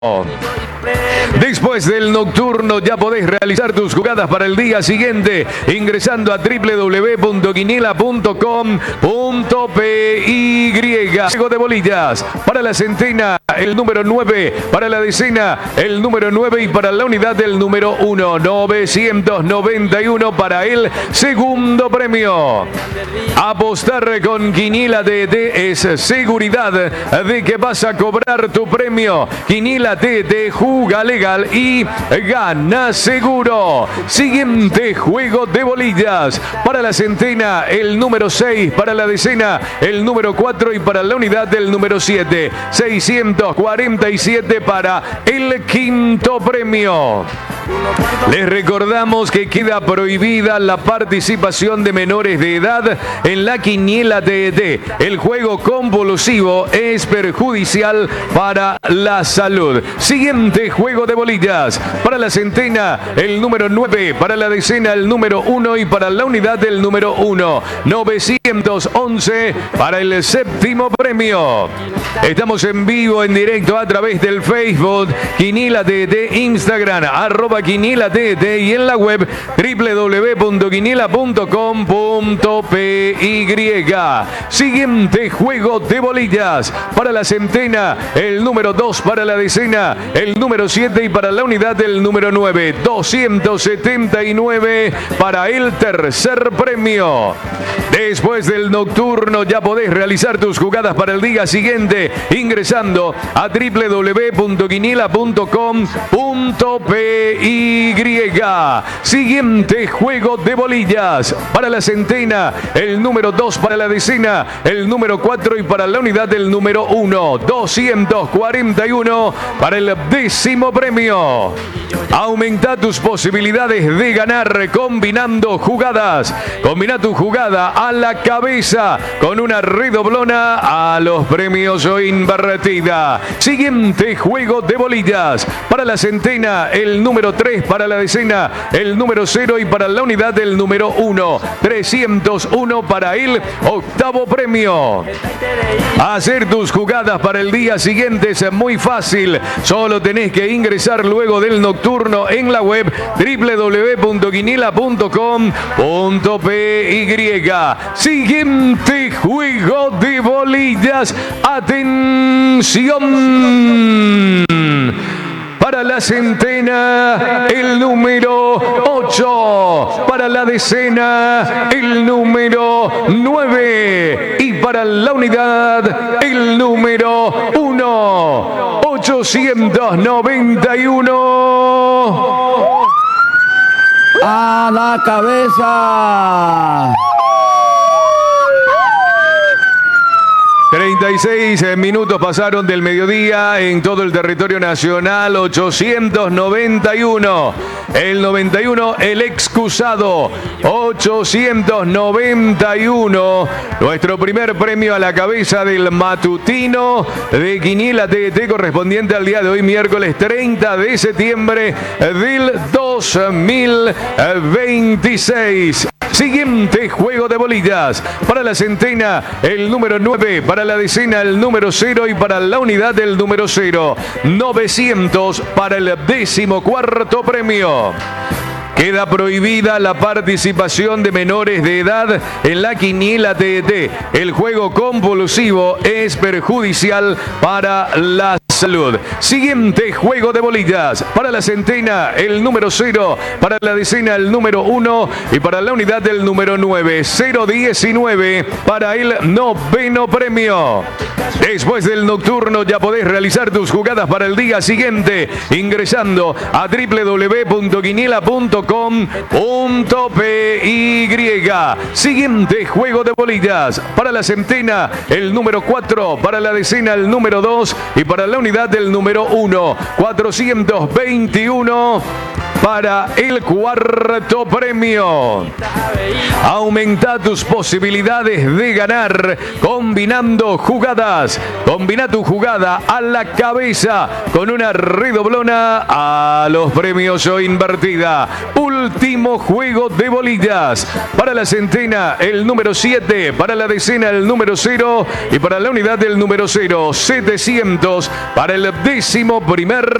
Después del nocturno ya podés realizar tus jugadas para el día siguiente ingresando a www.quiniela.com.py. Juego de bolillas para la centena el número 9, para la decena el número 9 y para la unidad el número 1. 991 para el segundo premio. Apostar con Quiniela TT es seguridad de que vas a cobrar tu premio. Quiniela TT, juga legal y gana seguro. Siguiente juego de bolillas. Para la centena el número 6, para la decena el número 4 y para la unidad del número 7. 647 para el quinto premio. Les recordamos que queda prohibida la participación de menores de edad en la Quiniela TT. El juego convulsivo es perjudicial para la salud. Siguiente juego de bolillas. Para la centena el número 9, para la decena el número 1 y para la unidad del número 1. 911 para el séptimo premio. Estamos en vivo, en directo a través del Facebook Quiniela TT, Instagram @Quiniela TT y en la web www.quiniela.com.py. Siguiente juego de bolillas. Para la centena el número 2, para la decena el número 7 y para la unidad del número 9. 279 para el tercer premio. Después del nocturno ya podés realizar tus jugadas para el día siguiente ingresando a www.quiniela.com.py. Siguiente juego de bolillas. Para la centena el número 2, para la decena el número 4 y para la unidad del número 1. 241 para el décimo premio. Aumenta tus posibilidades de ganar combinando jugadas. Combina tu jugada a la cabeza con una redoblona a los premios o invertida. Siguiente juego de bolillas. Para la centena el número 3, para la decena el número 0 y para la unidad el número 1. 301 para el octavo premio. Hacer tus jugadas para el día siguiente es muy fácil. Solo tenés que ingresar luego del nocturno en la web www.quiniela.com.py. Siguiente juego de bolillas. Atención. Para la centena el número 8, para la decena el número 9 y para la unidad el número 1. 891. A la cabeza. 36 minutos pasaron del mediodía en todo el territorio nacional. 891. El 91, el excusado. 891. Nuestro primer premio a la cabeza del matutino de Quiniela TT correspondiente al día de hoy, miércoles 30 de septiembre del 2026. Siguiente juego de bolillas. Para la centena el número 9, para la decena el número 0 y para la unidad el número 0. 900 para el 14º premio. Queda prohibida la participación de menores de edad en la Quiniela TT. El juego convulsivo es perjudicial para la salud. Siguiente juego de bolillas. Para la centena el número 0, para la decena el número 1 y para la unidad del número 9. 019 para el noveno premio. Después del nocturno ya podés realizar tus jugadas para el día siguiente ingresando a www.quiniela.com.py. Siguiente juego de bolillas. Para la centena el número 4, para la decena el número 2 y para la unidad del número 1. 421 para el cuarto premio. Aumenta tus posibilidades de ganar combinando jugadas. Combina tu jugada a la cabeza con una redoblona a los premios o invertida. Último juego de bolillas. Para la centena, el número 7. Para la decena, el número 0. Y para la unidad, el número 0. 700 para el 11º